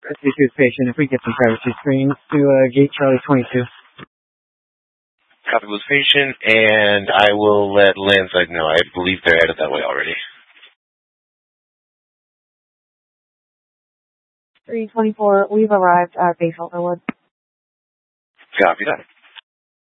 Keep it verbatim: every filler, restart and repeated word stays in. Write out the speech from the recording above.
fifty-two station, if we get some privacy screens to uh, gate Charlie twenty-two. Copy Blue Station, and I will let Landside know. I believe they're headed that way already. three twenty-four, we've arrived at Base Elderwood. Copy that.